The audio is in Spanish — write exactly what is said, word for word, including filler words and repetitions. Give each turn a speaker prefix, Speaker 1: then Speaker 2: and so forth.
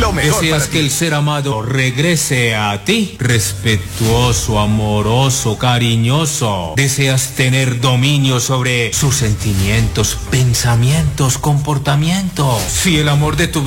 Speaker 1: lo mejor.
Speaker 2: Deseas
Speaker 1: para
Speaker 2: que
Speaker 1: ti.
Speaker 2: el ser amado regrese a ti, respetuoso, amoroso, cariñoso. Deseas tener dominio sobre sus sentimientos, pensamientos, comportamientos. Si el amor de tu